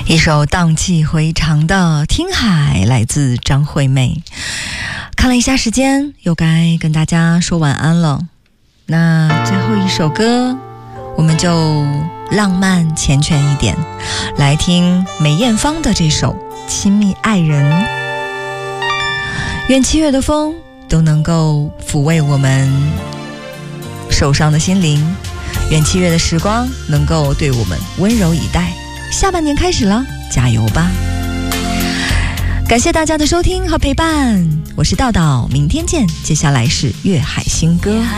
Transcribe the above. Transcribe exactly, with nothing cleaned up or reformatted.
一首荡气回肠的《听海》来自张惠妹。看了一下时间，又该跟大家说晚安了。那最后一首歌，我们就浪漫缱绻一点，来听梅艳芳的这首《亲密爱人》。愿七月的风都能够抚慰我们受伤的心灵，愿七月的时光能够对我们温柔以待。下半年开始了，加油吧！感谢大家的收听和陪伴，我是道道，明天见。接下来是粤海新歌。